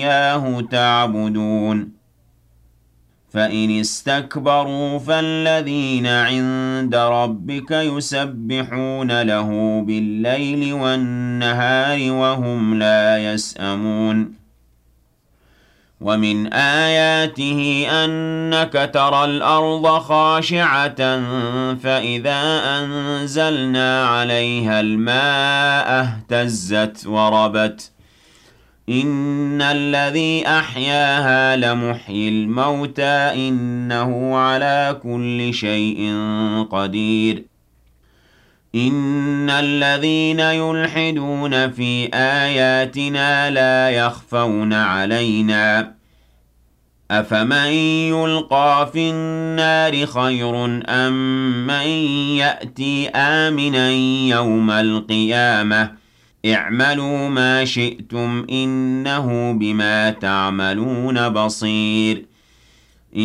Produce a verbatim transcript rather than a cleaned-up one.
إياه تعبدون فإن استكبروا فالذين عند ربك يسبحون له بالليل والنهار وهم لا يسأمون ومن آياته أنك ترى الأرض خاشعة فإذا أنزلنا عليها الماء اهتزت وربت إن الذي أحياها لمحيي الموتى إنه على كل شيء قدير إن الذين يلحدون في آياتنا لا يخفون علينا أفمن يلقى في النار خير أم من يأتي آمنا يوم القيامة اعملوا ما شئتم إنه بما تعملون بصير